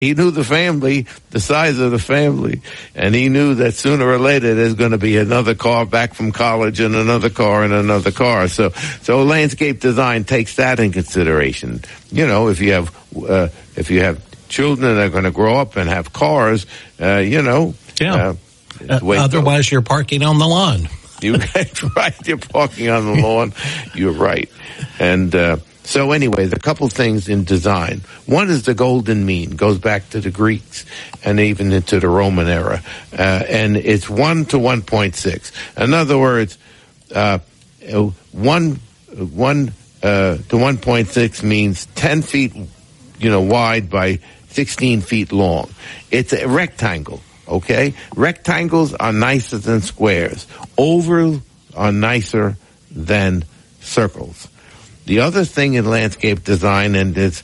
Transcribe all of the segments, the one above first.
He knew the family, the size of the family, and he knew that sooner or later there's going to be another car back from college and another car and another car. So landscape design takes that in consideration. You know, if you have children that are going to grow up and have cars, otherwise you're parking on the lawn. That's right. You're parking on the lawn. You're right. And, so anyway, the couple things in design. One is the golden mean. Goes back to the Greeks and even into the Roman era. And it's 1 to 1.6. In other words, 1 to 1.6 means 10 feet, wide by 16 feet long. It's a rectangle, okay? Rectangles are nicer than squares. Ovals are nicer than circles. The other thing in landscape design is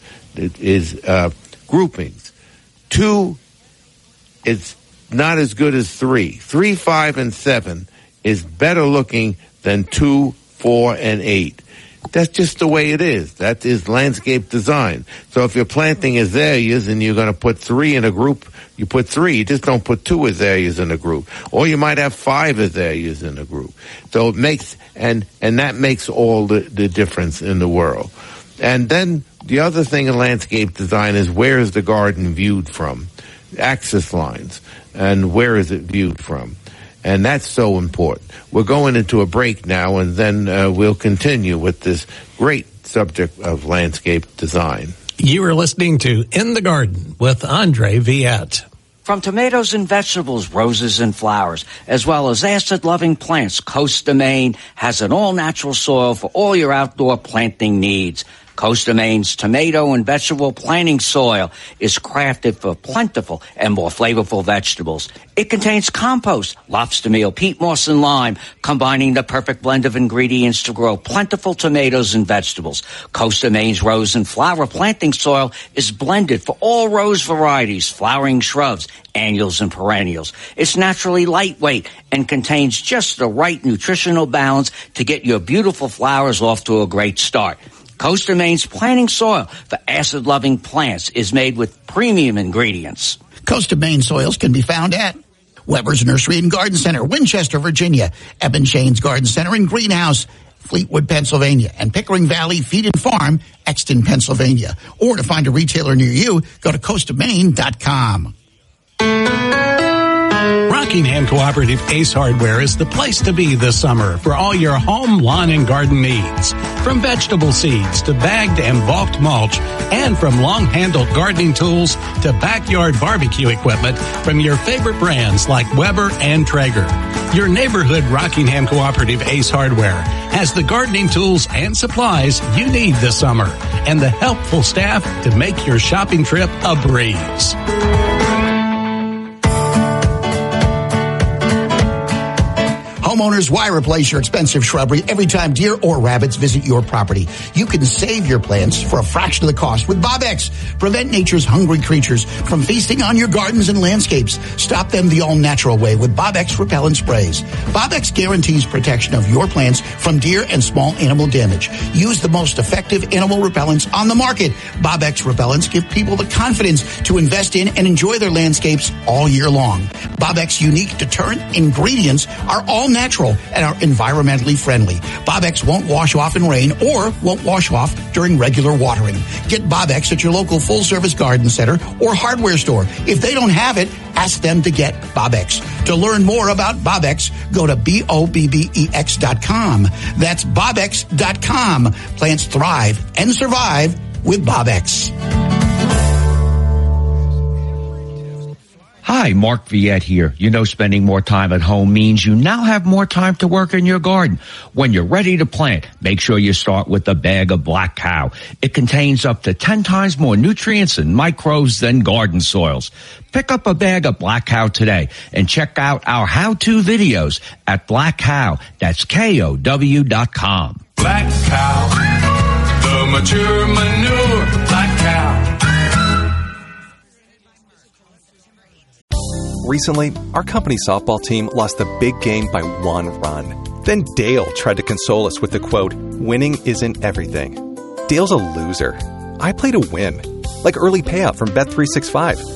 groupings. 2 is not as good as 3. 3, 5, and 7 is better looking than 2, 4, and 8. That's just the way it is. That is landscape design. So if you're planting azaleas and you're going to put 3 in a group, you put 3. You just don't put 2 azaleas in a group. Or you might have 5 azaleas in a group. So it makes, and that makes all the difference in the world. And then the other thing in landscape design is where is the garden viewed from? Axis lines. And where is it viewed from? And that's so important. We're going into a break now, and then we'll continue with this great subject of landscape design. You are listening to In the Garden with Andre Viette. From tomatoes and vegetables, roses and flowers, as well as acid-loving plants, Costa Maine has an all-natural soil for all your outdoor planting needs. Costa Maine's tomato and vegetable planting soil is crafted for plentiful and more flavorful vegetables. It contains compost, lobster meal, peat moss, and lime, combining the perfect blend of ingredients to grow plentiful tomatoes and vegetables. Costa Maine's rose and flower planting soil is blended for all rose varieties, flowering shrubs, annuals, and perennials. It's naturally lightweight and contains just the right nutritional balance to get your beautiful flowers off to a great start. Costa Maine's planting soil for acid-loving plants is made with premium ingredients. Costa Maine soils can be found at Weber's Nursery and Garden Center, Winchester, Virginia, Eben Shane's Garden Center and Greenhouse, Fleetwood, Pennsylvania, and Pickering Valley Feed and Farm, Exton, Pennsylvania. Or to find a retailer near you, go to CostaMaine.com. Rockingham Cooperative Ace Hardware is the place to be this summer for all your home, lawn, and garden needs. From vegetable seeds to bagged and bulked mulch, and from long-handled gardening tools to backyard barbecue equipment from your favorite brands like Weber and Traeger. Your neighborhood Rockingham Cooperative Ace Hardware has the gardening tools and supplies you need this summer and the helpful staff to make your shopping trip a breeze. Homeowners, why replace your expensive shrubbery every time deer or rabbits visit your property? You can save your plants for a fraction of the cost with Bob-X. Prevent nature's hungry creatures from feasting on your gardens and landscapes. Stop them the all-natural way with Bob-X repellent sprays. Bob-X guarantees protection of your plants from deer and small animal damage. Use the most effective animal repellents on the market. Bob-X repellents give people the confidence to invest in and enjoy their landscapes all year long. Bob-X unique deterrent ingredients are all natural and are environmentally friendly. Bob-X won't wash off in rain or won't wash off during regular watering. Get Bob-X at your local full-service garden center or hardware store. If they don't have it, ask them to get Bob-X. To learn more about Bob-X, go to BOBBEX.com. That's BobX.com. Plants thrive and survive with Bob-X. Hi, Mark Viette here. You know, spending more time at home means you now have more time to work in your garden. When you're ready to plant, make sure you start with a bag of Black Cow. It contains up to 10 times more nutrients and microbes than garden soils. Pick up a bag of Black Cow today and check out our how-to videos at Black Cow. That's KOW.com. Black Cow, the mature manure, Black Cow. Recently, our company softball team lost the big game by 1 run. Then Dale tried to console us with the quote, "Winning isn't everything." Dale's a loser. I play to win. like early payout from Bet365.